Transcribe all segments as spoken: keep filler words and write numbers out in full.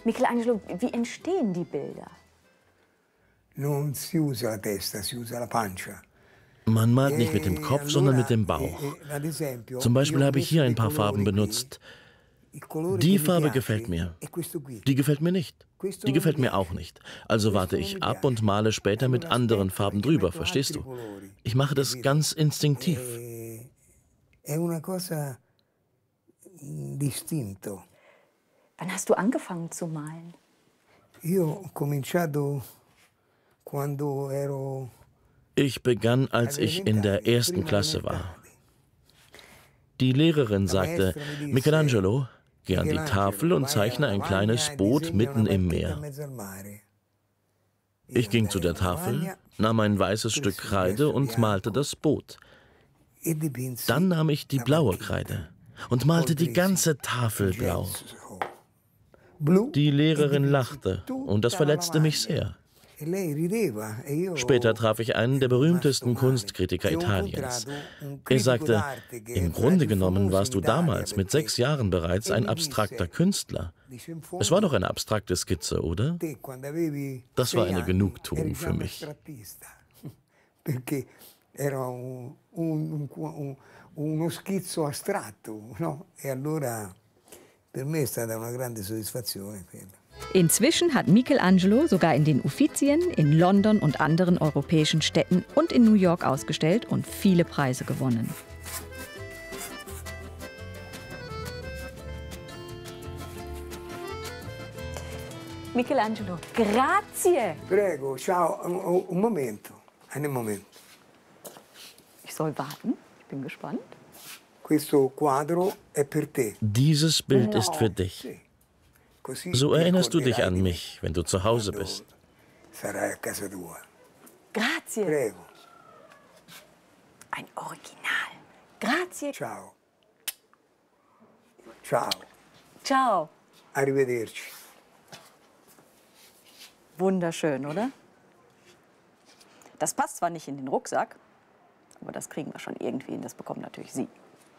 Michelangelo, wie entstehen die Bilder? Non si usa la testa, si usa la pancia. Man malt nicht mit dem Kopf, sondern mit dem Bauch. Zum Beispiel habe ich hier ein paar Farben benutzt. Die Farbe gefällt mir. Die gefällt mir nicht. Die gefällt mir auch nicht. Also warte ich ab und male später mit anderen Farben drüber, verstehst du? Ich mache das ganz instinktiv. Wann hast du angefangen zu malen? Io ho cominciato quando ero. Ich begann, als ich in der ersten Klasse war. Die Lehrerin sagte, Michelangelo, geh an die Tafel und zeichne ein kleines Boot mitten im Meer. Ich ging zu der Tafel, nahm ein weißes Stück Kreide und malte das Boot. Dann nahm ich die blaue Kreide und malte die ganze Tafel blau. Die Lehrerin lachte und das verletzte mich sehr. Später traf ich einen der berühmtesten Kunstkritiker Italiens. Er sagte, im Grunde genommen warst du damals mit sechs Jahren bereits ein abstrakter Künstler. Es war doch eine abstrakte Skizze, oder? Das war eine Genugtuung für mich. Uno schizzo astratto, no? E allora per me è stata una grande soddisfazione quella. Inzwischen hat Michelangelo sogar in den Uffizien, in London und anderen europäischen Städten und in New York ausgestellt und viele Preise gewonnen. Michelangelo, grazie! Prego, ciao, un, un momento, einen Moment. Ich soll warten, ich bin gespannt. Questo quadro è per te. Dieses Bild ist für dich. So erinnerst du dich an mich, wenn du zu Hause bist. Grazie. Prego. Ein Original. Grazie. Ciao. Ciao. Ciao. Arrivederci. Wunderschön, oder? Das passt zwar nicht in den Rucksack, aber das kriegen wir schon irgendwie hin. Das bekommen natürlich Sie.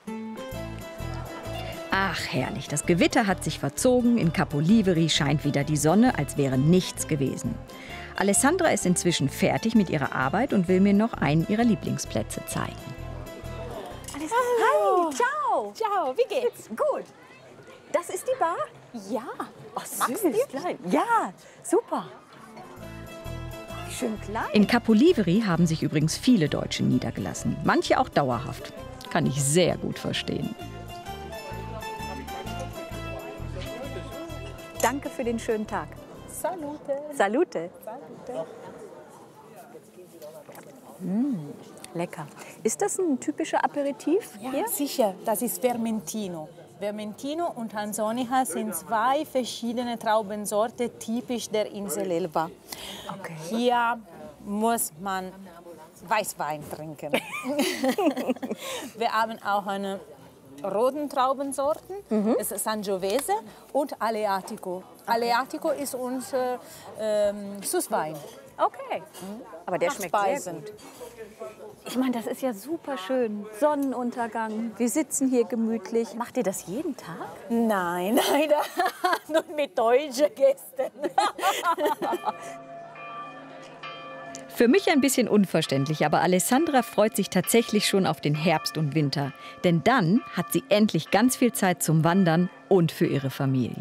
Ach, herrlich. Das Gewitter hat sich verzogen. In Capoliveri scheint wieder die Sonne, als wäre nichts gewesen. Alessandra ist inzwischen fertig mit ihrer Arbeit und will mir noch einen ihrer Lieblingsplätze zeigen. Hallo. Hi, ciao. Ciao, wie geht's? Gut. Das ist die Bar? Ja. Oh, süß, klein. Ja, super. Schön klein. In Capoliveri haben sich übrigens viele Deutsche niedergelassen. Manche auch dauerhaft. Kann ich sehr gut verstehen. Danke für den schönen Tag. Salute. Salute. Salute. Mm, lecker. Ist das ein typischer Aperitif Ja, hier? sicher. Das ist Vermentino. Vermentino und Anzonica sind zwei verschiedene Traubensorten, typisch der Insel Elba. Okay. Hier muss man Weißwein trinken. Wir haben auch eine roten Traubensorten, mhm. Es ist Sangiovese und Aleatico. Okay. Aleatico ist unser ähm, Süßwein. Okay, mhm. Aber der schmeckt sehr gut. Ich meine, das ist ja super schön. Sonnenuntergang, wir sitzen hier gemütlich. Macht ihr das jeden Tag? Nein, leider nur mit deutschen Gästen. Für mich ein bisschen unverständlich, aber Alessandra freut sich tatsächlich schon auf den Herbst und Winter. Denn dann hat sie endlich ganz viel Zeit zum Wandern und für ihre Familie.